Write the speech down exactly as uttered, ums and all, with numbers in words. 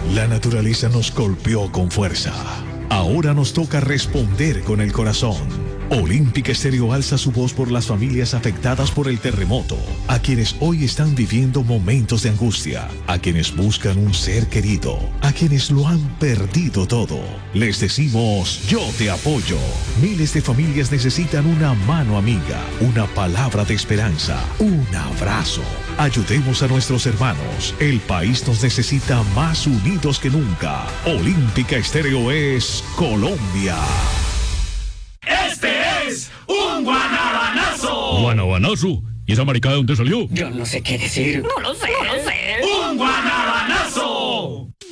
La naturaleza nos golpeó con fuerza. Ahora nos toca responder con el corazón. Olímpica Estéreo alza su voz por las familias afectadas por el terremoto, a quienes hoy están viviendo momentos de angustia, a quienes buscan un ser querido, a quienes lo han perdido todo. Les decimos, yo te apoyo. Miles de familias necesitan una mano amiga, una palabra de esperanza, un abrazo. Ayudemos a nuestros hermanos. El país nos necesita más unidos que nunca. Olímpica Estéreo es Colombia. Este es un guanabanazo. ¿Guanabanazo? ¿Y esa maricada de dónde salió? Yo no sé qué decir. No lo sé, no lo sé. ¡Un guanabanazo!